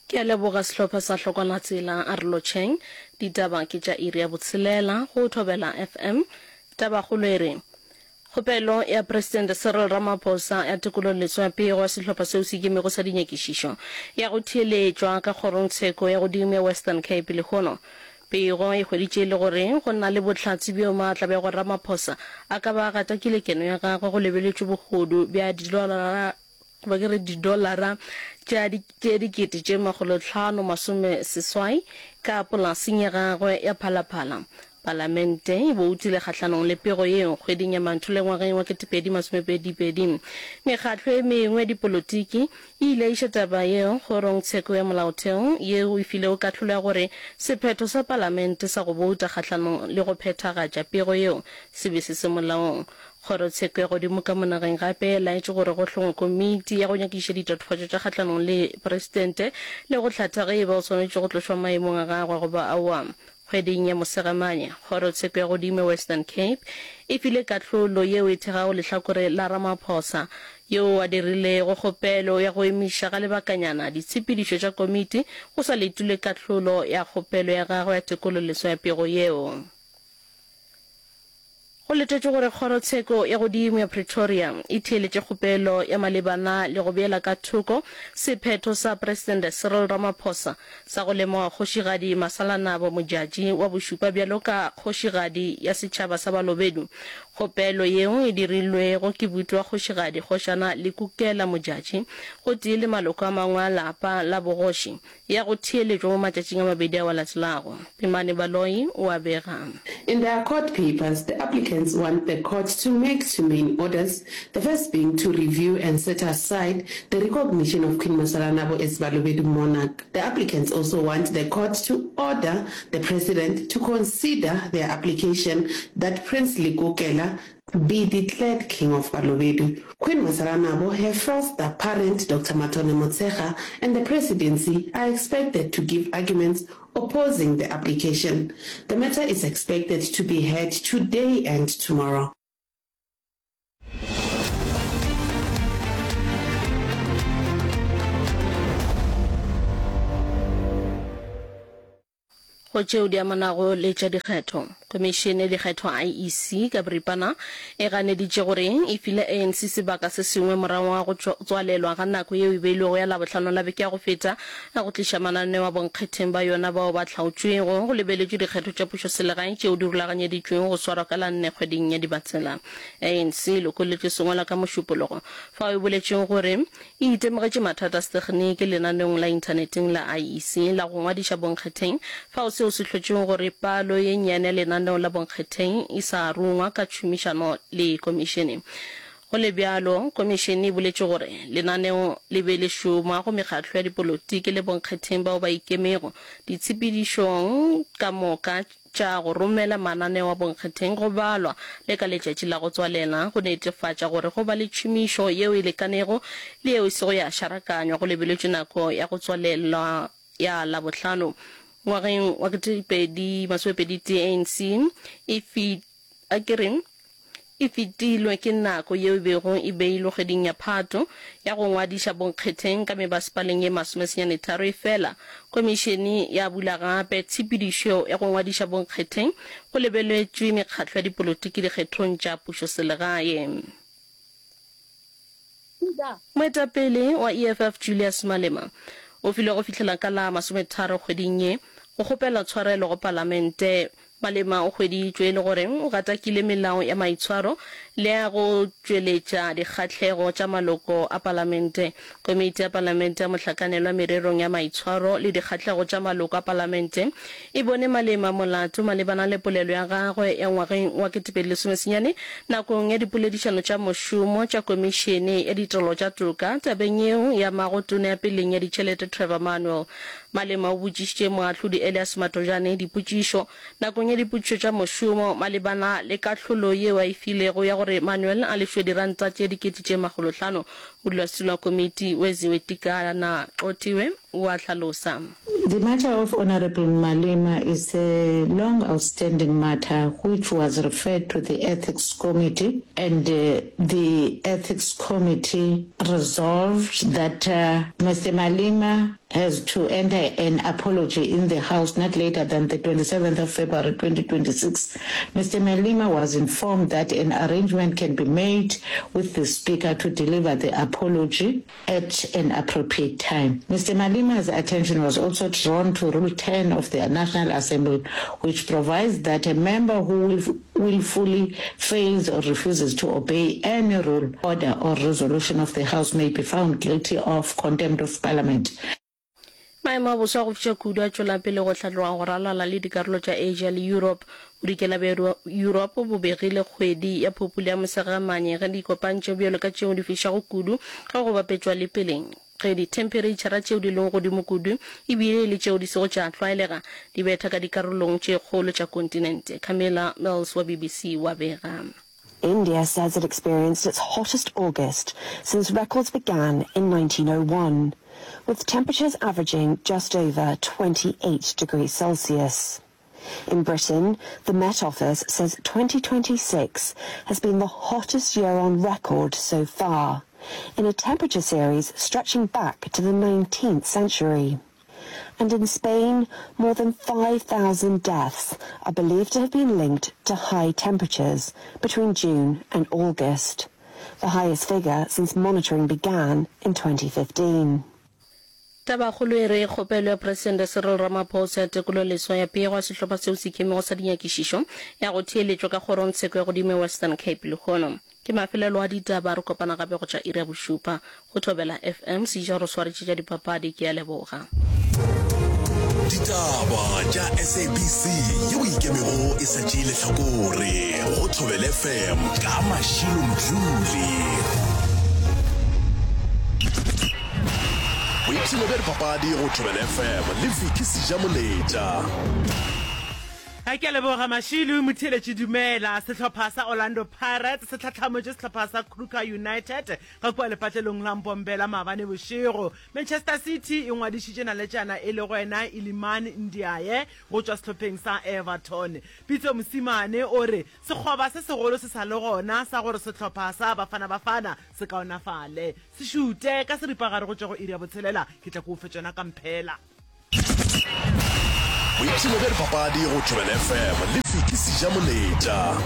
Ke leboga sehlopha sa hlokwana tsela a re lotšheng ditaba ke tša iri ya botshelela go thobela FM taba kgolo e re kgopelo ya President Cyril Ramaphosa ya tekololetšo ya pego ya sehlopha seo se ikemego sa dinyakišišo ya go theeletšwa ka kgorongtsheko ya godimo ya Western Cape le kgono pego e hweditše le gore go nna le bohlatsi bjo maatla bja gore Ramaphosa a ka ba gatakile keno ya gagwe go lebeletšwe bogodu bja $500 tša dikete tše 550 ka polaseng ya gagwe ya Phalaphala. Parlamente e boutile kgahlanong le pego yeo kgweding ya Mantole ngwageng wa 2022. Mekgatlo e mengwe dipolotiki e ile iša taba yeo kgorongtsheko ya molaotheo yeo e filego kahlolo ya gore sephetho sa Parlamente sa go bouta kgahlanong le go phethagatša pego yeo se be se se molaong. Kgorotsheko ya godimo ka monageng gape laetše gore go hlongwe komiti ya go nyakiša ditatofatšo tša kgahlanong le presidente le go hlatha ge e ba o swanetše go tlošwa maemong a gagwe goba aowa. Kgweding ya Mosegamanya kgorotsheko ya godimo Western Cape e file kahlolo yeo e thegago lehlakore la Ramaphosa yeo a dirile go kgopelo ya go emiša ga lebakanyana ditshepedišo tša komiti go sa letule kahlolo ya kgopelo ya gagwe ya tekololetšo ya pego yeo. Go letetše gore kgorotsheko ya godimo ya Pretoria e theeletše kgopelo ya malebana le go beela ka thoko sephetho sa President Cyril Ramaphosa sa go lemoga kgošigadi Masalanabo Modjadji wa bošupa bjalo ka kgošigadi ya setšhaba sa Balobedu. Kgopelo yeo e dirilwe go kibutwa kgošigadi Kgošana Lekukela Modjadji go tee le maloko a mangwe a lapa la bogoši ya go theeletšwa mo matšatšing a mabedi a wa latelago. Pimane Baloi o a bega. In their court papers, the applicants want the court to make two main orders, the first being to review and set aside the recognition of Queen Masalanabo as Balobedu monarch. The applicants also want the court to order the president to consider their application that Prince Lekukela be declared King of Balobedu. Queen Masalanabo, her foster parent Dr. Matone Motshekga, and the presidency are expected to give arguments opposing the application. The matter is expected to be heard today and tomorrow. Go tšeo di amanago le tša dikgetho Komišene ya dikgetho IEC ka boripana e ganeditše gore e file ANC sebaka se sengwe morago ga go tswalelwa ga nako yeo e beilwego ya Labohlano la beke ya go feta ya go tliša mananeo a bonkgetheng ba yona bao ba hlaotšwego go lebeletšwe dikgetho tša pušoselegae tšeo di rulaganyeditšwego go swarwa ka la 4 kgweding ya Dibatsela. ANC lokoletše sengwala ka mošupologo fa e boletšeng gore e itemogetše mathata setekniki lenaneong la inthaneteng la IEC la go ngwadiša bonkgetheng fa o seo se hlotšego gore palo ye nnyane lenaneo la bonkgetheng e sa rungwa ka tšhomišano le komišene. Go le bjalo komišene e boletše gore lenaneo le be le šoma go mekgatlo ya dipolotiki le bonkgetheng bao ba ikemego ditshepedišong ka moka tša go romela mananeo a bonkgetheng go balwa le ka letšatši la go tswalela go netefatša gore go ba le tšhomišo yeo e lekanego le yeo e sego ya šarakanywa go lebeletšwe nako ya go tswalela ya Labohlano ngwageng wa 2022. ANC e fetilwe ke nako yeo bego e beilwe kgweding ya Phato ya go ngwadiša bonkgetheng ka mebasepaleng ye 93 fela. Komišene ya bula gape tshepedišo ya go ngwadiša bonkgetheng go lebeletšwe mekgatlo ya dipolotiki dikgethong tša pušoselegae. Moetapele wa EFF Julius Malema o file go fihlela ka la 30 kgweding ye go kgopela tshwarelo go Parlamente. Malema o hweditšwe le gore o gatakile melao ya maitshwaro le ya go tšweletša dikgahlego tša maloko a Parlamente. Komiti ya Parlamente ya mohlakanelwa mererong ya maitshwaro le dikgahlego tša maloko a Parlamente e bone Malema molato malebana le polelo ya gagwe ya ngwageng wa 2019 nakong ya dipoledišano tša mošomo tša komišene ya ditirelo tša toka tabeng yeo ya magotone ya peleng ya ditšhelete Trevor Manuel. Malema o botšišitše moahlodi Elias Matojane dipotšišo nakong ya dipotšišo tša mošomo malebana le kahlolo yeo a e filego ya gore Manuel a lefšwe diranta tše dikete tše 500 modulasetulo wa komiti Weziwe Tikana Qotiwe o a hlalosa. The matter of Honorable Malema is a long outstanding matter which was referred to the Ethics Committee, and the Ethics Committee resolved that Mr. Malema has to enter an apology in the House not later than the 27th of February 2026. Mr. Malema was informed that an arrangement can be made with the Speaker to deliver the apology at an appropriate time. Mr. Malema's attention was also drawn to Rule 10 of the National Assembly, which provides that a member who willfully fails or refuses to obey any rule, order, or resolution of the House may be found guilty of contempt of Parliament. maemo a bosa go fiša kudu a tšwela pele go hlatlhoga go ralala le dikarolo tša Asia le Europe. Bodikela bja Europe bo begile kgwedi ya phopolo ya mosegamanye ge di kopantše bjalo ka tšeo di fišago kudu ga go bapetšwa le peleng. Ge di-temperature tšeo di leng godimo kudu ebile le tšeo di sego tša tlwaelega di betha ka dikarolong tše kgolo tša kontinente. Camilla Mills wa BBC wa bega. India says it experienced its hottest August since records began in 1901, with temperatures averaging just over 28 degrees Celsius. In Britain, the Met Office says 2026 has been the hottest year on record so far, in a temperature series stretching back to the 19th century. And in Spain, more than 5,000 deaths are believed to have been linked to high temperatures between June and August, the highest figure since monitoring began in 2015. Tabakgolo e re kgopelo ya President Cyril Ramaphosa ya tekolo leswa ya pego sehlopha seo se ikemego sa dinyakišišo ya go theeletšwa ka kgorotsheko ya godimo Western Cape le kgono. Ke mafelelo a ditaba re kopana gape go tša iri ya bošupa go thobela FM seja re swaretše tša dipapadi ke a leboga. Ditaba tša SABC yeo ikemego e šetše lehlakore go thobela FM ka Mashilo Mdluli. Boipshino bja dipapadi go thobela FM le Vicky Sijamoleta. Ha ke leboga Mashilo motheletši dumela. Sehlopha sa Orlando Pirates se tlhatlhamotše sehlopha sa Kruger United ga kua lepatlelong la Mpombela maabane bošego. Manchester City e ngwadišitše naletšana e le go ena Iliman Ndiaye go tšwa sehlopheng sa Everton. Pitso Mosimane o re sekgoba se segolo se sa le gona sa gore sehlopha sa Bafana se kaonafale. Se šute ka seripagare go tšwa go iri ya botshelela ke tla ko fetšana ka mphela. Boipshino bja dipapadi go thobela FM le Vicky Sijamoleta.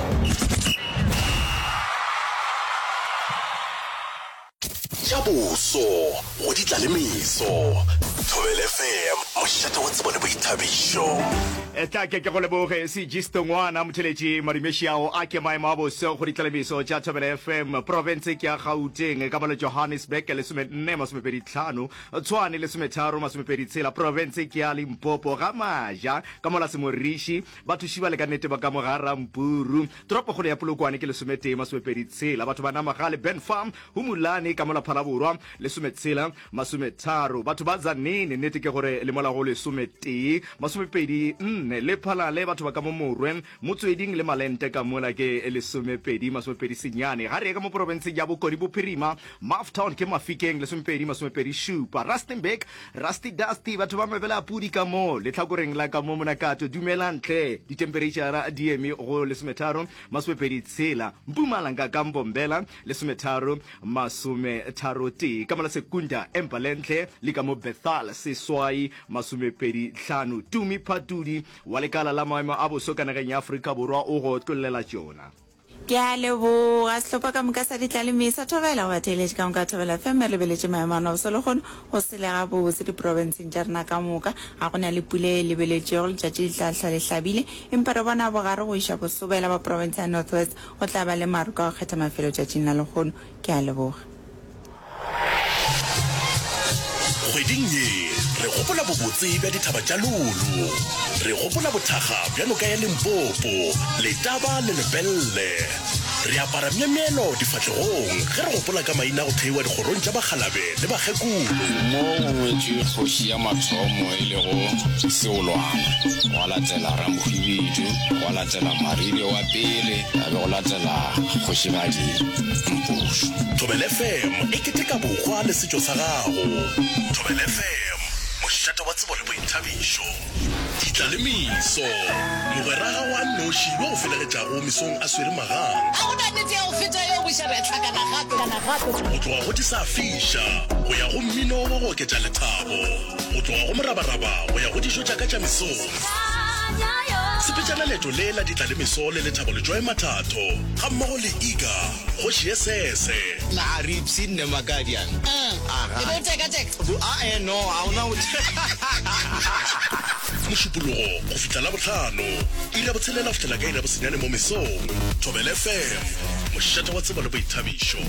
Tša boso go di tla le meso. Thobela FM mošate wa tsebo le boithabišo. Eta ke go leboge se Gisto ngwana motheletši Marimeshiao a ke maemo a boso go di tla le meso tša Thobela FM province ke ya Gauteng ka balo Johannesburg le 1425 Tshwane le 1326 province ke ya Limpopo ga Maja ka mola Semoriši batho šiba le ka nnete ba ka mogara Mpuru tropo go ya Polokwane ke le 1326 batho ba Namagale Ben Farm Humulane ka mola Phalaborwa le 1330 batho ba Zanini nnete ke gore le mola go le 13 le Phalale batho ba ka mo Morwen Motsweding le Malente ka mola ke le 12 senyane ga re ka mo province ya Bokodi Bophirima Maftown ke Mafikeng le 12 shupa Rustenburg Rusty Dusty batho ba mebela pudi ka mo le tlhakoreng la ka mo Monakato dumelantle di temperature di eme go le 13 Mpumalanga ka Mbombela le 13 ka mola Sekunda Embalentle le ka mo Bethal Seswai 25 Tumi Patudi wa lekala la maemo a boso ka nageng ya Afrika Borwa o go tlolela tšona. Ke a leboga sehlopha ka moka sa ditlalemisa thobela wa theletše ka moka thobela FM le beletše maemano se le gone go selega botse diprovinceng tša rena ka moka ga go na le pule le beletšego letšatši di tla hlale hlabile empa re bona bogare go iša bosobela ba province ya North West go tla ba le maruka go kgetha mafelo tšatšing la lekgono ke a leboga. Kgweding ye re gopola bobotse bja dithaba tša lolo re gopola bothakga bja noka ya Limpopo letaba le lebelle re apara memelo difatlegong ge re gopola ka maina go theiwa dikgorong tša Bakgalabe le Bakgekolo mo ngwetše kgoši ya mathomo e le go Seolwana go latela Ramohwibidu go latela Marire wa pele a be go latela Kgošigadi Mpušu. Thobela FM e keteka bokgwa le setšo sa gago. Thobela FM mošate wa tsebo le boithabišo ditlalemiso mogweraga wa noši yo o felegetšago mesong a swere magang go tloga go disa fiša go ya go mmino wa go oketša lethabo go tloga go morabaraba go ya go dijo tša ka tša mesong sepetšana leto le la ditlalemiso le lethabo le joe mathato ga mmogo le iga kgoši ye sese naaripsinne makadian no auna mošupologo go fihla la botlhano ira botshelela go fihlela ka ira bosenyane mo mesong thobele fm mošate wa tsebo le boithabišo